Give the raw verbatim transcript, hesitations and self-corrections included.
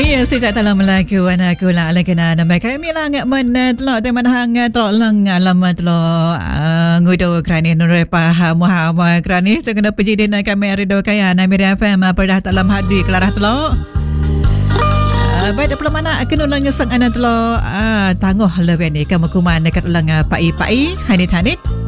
Ya, saya tak tahu melaku anak aku lah ala kena nama kami lah ngak mana telok teman hang telok lang lama telok ngudo kerani nurepa muha kerani saya kena pergi dina kami rido kaya Namiri F M pada dalam hadi kelarah telok. Baik dapat mana akan ulang sang anak telok tangguh lebih ni kamu kuman dekat ulang pai-pai hanit-hanit